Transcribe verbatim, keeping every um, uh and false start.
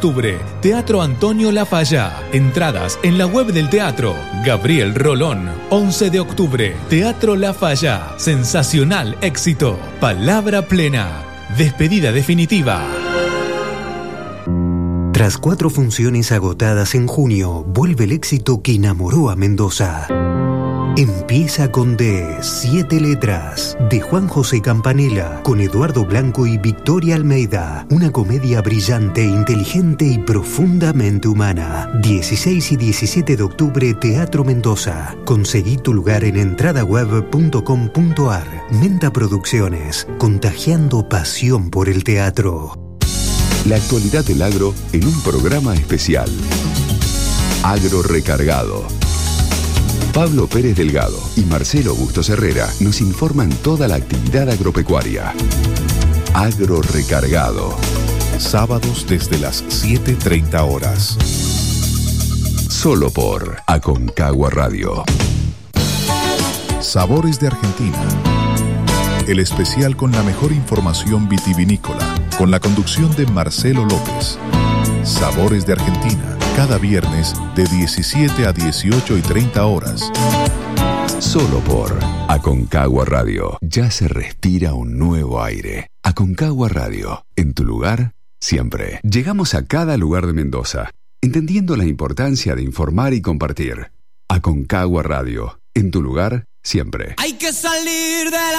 octubre, Teatro Antonio Lafalla. Entradas en la web del teatro. Gabriel Rolón, once de octubre, Teatro Lafalla. Sensacional éxito. Palabra plena. Despedida definitiva. Tras cuatro funciones agotadas en junio, vuelve el éxito que enamoró a Mendoza. Empieza con D, Siete Letras, de Juan José Campanella, con Eduardo Blanco y Victoria Almeida. Una comedia brillante, inteligente y profundamente humana. dieciséis y diecisiete de octubre, Teatro Mendoza. Conseguí tu lugar en entradaweb punto com punto ar. Menta Producciones, contagiando pasión por el teatro. La actualidad del agro en un programa especial. Agro Recargado. Pablo Pérez Delgado y Marcelo Bustos Herrera nos informan toda la actividad agropecuaria. Agro Recargado. Sábados desde las siete treinta horas. Solo por Aconcagua Radio. Sabores de Argentina. El especial con la mejor información vitivinícola, con la conducción de Marcelo López. Sabores de Argentina. Cada viernes de diecisiete a dieciocho y treinta horas. Solo por Aconcagua Radio. Ya se respira un nuevo aire. Aconcagua Radio. En tu lugar, siempre. Llegamos a cada lugar de Mendoza, entendiendo la importancia de informar y compartir. Aconcagua Radio. En tu lugar, siempre. Hay que salir de la